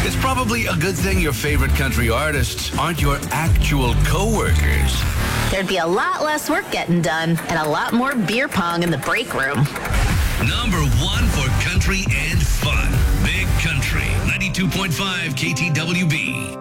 It's probably a good thing your favorite country artists aren't your actual co-workers. There'd be a lot less work getting done and a lot more beer pong in the break room. Number 1 for country and fun. Big Country, 92.5 KTWB.